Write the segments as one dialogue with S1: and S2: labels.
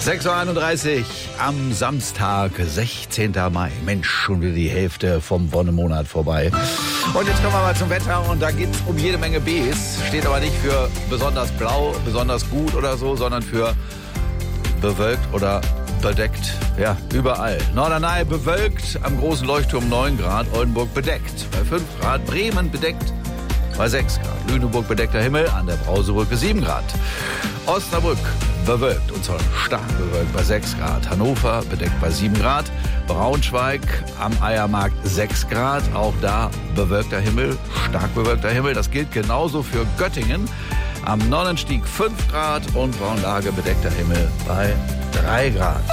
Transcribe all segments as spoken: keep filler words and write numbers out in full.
S1: sechs Uhr einunddreißig am Samstag, sechzehnten Mai. Mensch, schon wieder die Hälfte vom Wonnemonat vorbei. Und jetzt kommen wir mal zum Wetter und da geht es um jede Menge Bs. Steht aber nicht für besonders blau, besonders gut oder so, sondern für bewölkt oder bedeckt. Ja, überall. Norderney bewölkt, am großen Leuchtturm neun Grad, Oldenburg bedeckt. Bei fünf Grad, Bremen bedeckt. Bei sechs Grad. Lüneburg bedeckter Himmel, an der Brausebrücke sieben Grad. Osnabrück bewölkt und zwar stark bewölkt bei sechs Grad. Hannover bedeckt bei sieben Grad. Braunschweig am Eiermarkt sechs Grad. Auch da bewölkter Himmel, stark bewölkter Himmel. Das gilt genauso für Göttingen. Am Nonnenstieg fünf Grad und Braunlage bedeckter Himmel bei drei Grad.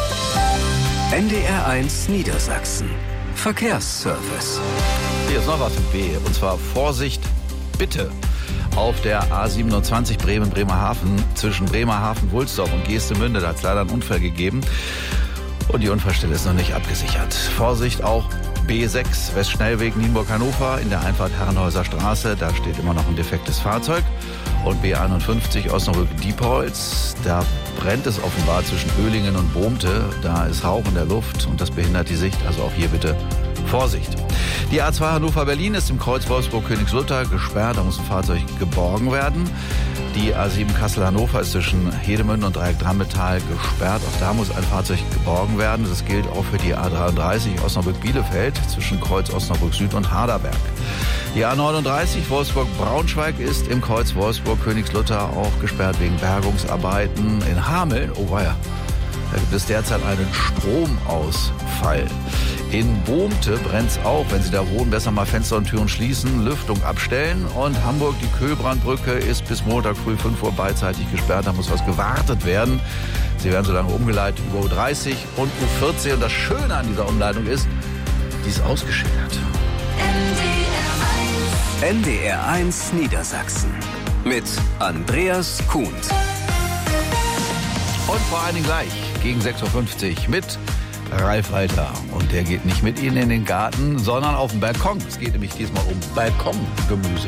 S2: N D R eins Niedersachsen. Verkehrsservice.
S1: Hier ist noch was mit B. Und zwar Vorsicht, bitte. Auf der A siebenundzwanzig Bremen-Bremerhaven zwischen Bremerhaven-Wulsdorf und Geestemünde. Da hat es leider einen Unfall gegeben. Und die Unfallstelle ist noch nicht abgesichert. Vorsicht auch B sechs Westschnellweg Nienburg-Hannover in der Einfahrt Herrenhäuser Straße. Da steht immer noch ein defektes Fahrzeug. Und B einundfünfzig Osnabrück-Diepholz. Da brennt es offenbar zwischen Oehlingen und Bohmte. Da ist Rauch in der Luft und das behindert die Sicht. Also auch hier bitte Vorsicht. Die A zwei Hannover-Berlin ist im Kreuz Wolfsburg-Königslutter gesperrt. Da muss ein Fahrzeug geborgen werden. Die A sieben Kassel-Hannover ist zwischen Hedemünde und Dreieck-Drammetal gesperrt. Auch da muss ein Fahrzeug geborgen werden. Das gilt auch für die A dreiunddreißig Osnabrück-Bielefeld zwischen Kreuz Osnabrück-Süd und Harderberg. Die A neununddreißig Wolfsburg-Braunschweig ist im Kreuz Wolfsburg-Königslutter auch gesperrt wegen Bergungsarbeiten. In Hameln, oh weia, da gibt es derzeit einen Stromausfall. In Bohmte brennt es auch. Wenn Sie da wohnen, besser mal Fenster und Türen schließen, Lüftung abstellen. Und Hamburg, die Köhlbrandbrücke, ist bis Montag früh fünf Uhr beidseitig gesperrt. Da muss was gewartet werden. Sie werden so lange umgeleitet über U dreißig und U vierzehn. Und das Schöne an dieser Umleitung ist, die ist ausgeschildert.
S2: N D R eins Niedersachsen mit Andreas Kuhn.
S1: Und vor allen Dingen gleich gegen sechs Uhr fünfzig mit Ralf Walter. Und der geht nicht mit Ihnen in den Garten, sondern auf den Balkon. Es geht nämlich diesmal um Balkongemüse.